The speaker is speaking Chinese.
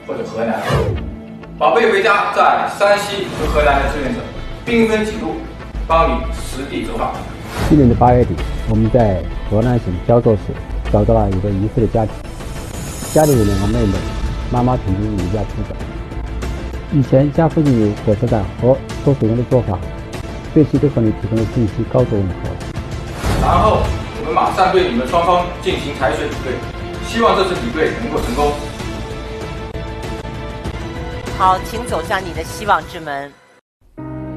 或者河南。宝贝回家在山西和河南的志愿者兵分几路，帮你实地走访。 今年的8月底，我们在河南省焦作市找到了一个疑似的家庭，家里有2个妹妹，妈妈曾经离家出走。以前家附近有火车站和收水员的做法，对其对和你提供的信息高度吻合。 然后我们马上对你们双方进行采血比对，希望这次比对能够成功。 好，请走向你的希望之门。